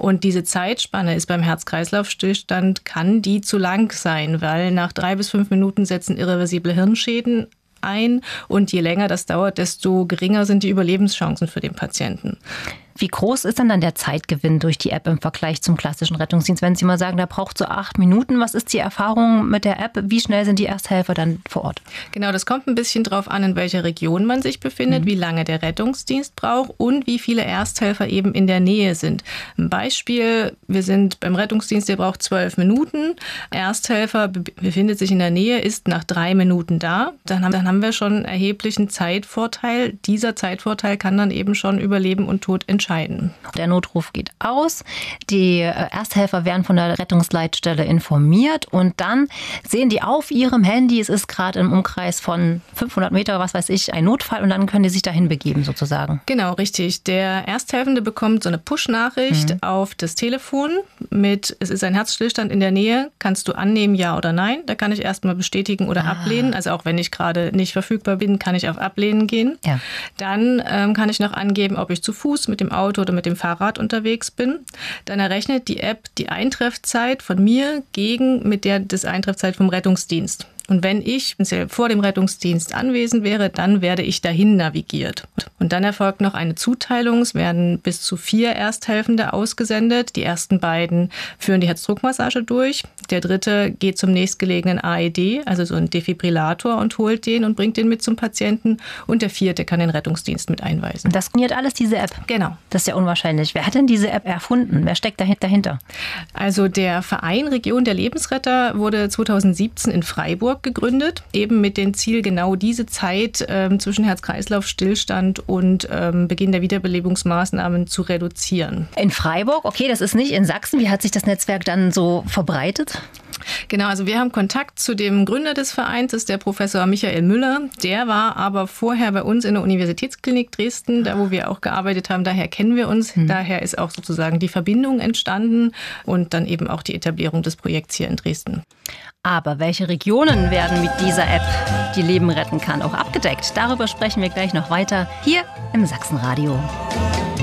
Und diese Zeitspanne ist beim Herz-Kreislauf-Stillstand, kann die zu lang sein, weil nach 3 bis 5 Minuten setzen irreversible Hirnschäden ein. Und je länger das dauert, desto geringer sind die Überlebenschancen für den Patienten. Wie groß ist denn dann der Zeitgewinn durch die App im Vergleich zum klassischen Rettungsdienst? Wenn Sie mal sagen, da braucht so 8 Minuten, was ist die Erfahrung mit der App? Wie schnell sind die Ersthelfer dann vor Ort? Genau, das kommt ein bisschen drauf an, in welcher Region man sich befindet, wie lange der Rettungsdienst braucht und wie viele Ersthelfer eben in der Nähe sind. Ein Beispiel, wir sind beim Rettungsdienst, der braucht 12 Minuten. Ersthelfer befindet sich in der Nähe, ist nach 3 Minuten da. Dann haben wir schon einen erheblichen Zeitvorteil. Dieser Zeitvorteil kann dann eben schon über Leben und Tod entscheiden. Der Notruf geht aus, die Ersthelfer werden von der Rettungsleitstelle informiert und dann sehen die auf ihrem Handy, es ist gerade im Umkreis von 500 Meter, was weiß ich, ein Notfall und dann können die sich dahin begeben sozusagen. Genau, richtig. Der Ersthelfende bekommt so eine Push-Nachricht auf das Telefon mit, es ist ein Herzstillstand in der Nähe, kannst du annehmen, ja oder nein? Da kann ich erstmal bestätigen oder ablehnen. Also auch wenn ich gerade nicht verfügbar bin, kann ich auf Ablehnen gehen. Ja. Dann kann ich noch angeben, ob ich zu Fuß, mit dem Auto oder mit dem Fahrrad unterwegs bin. Dann errechnet die App die Eintreffzeit von mir mit der des Eintreffzeit vom Rettungsdienst. Und wenn ich vor dem Rettungsdienst anwesend wäre, dann werde ich dahin navigiert. Und dann erfolgt noch eine Zuteilung. Es werden bis zu 4 Ersthelfende ausgesendet. Die ersten beiden führen die Herzdruckmassage durch. Der dritte geht zum nächstgelegenen AED, also so ein Defibrillator, und holt den und bringt den mit zum Patienten. Und der vierte kann den Rettungsdienst mit einweisen. Das funktioniert alles, diese App? Genau. Das ist ja unwahrscheinlich. Wer hat denn diese App erfunden? Wer steckt dahinter? Also der Verein Region der Lebensretter wurde 2017 in Freiburg gegründet, eben mit dem Ziel, genau diese Zeit zwischen Herz-Kreislauf-Stillstand und Beginn der Wiederbelebungsmaßnahmen zu reduzieren. In Freiburg, okay, das ist nicht in Sachsen. Wie hat sich das Netzwerk dann so verbreitet? Genau, also wir haben Kontakt zu dem Gründer des Vereins, das ist der Professor Michael Müller. Der war aber vorher bei uns in der Universitätsklinik Dresden, da wo wir auch gearbeitet haben. Daher kennen wir uns. Daher ist auch sozusagen die Verbindung entstanden und dann eben auch die Etablierung des Projekts hier in Dresden. Aber welche Regionen werden mit dieser App, die Leben retten kann, auch abgedeckt? Darüber sprechen wir gleich noch weiter hier im Sachsenradio.